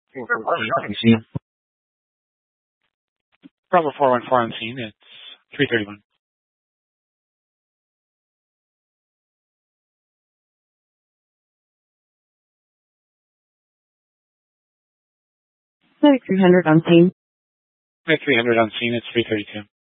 Bravo 414 on scene. It's 331. Medic 300 on scene. Medic 300 on scene. It's 332.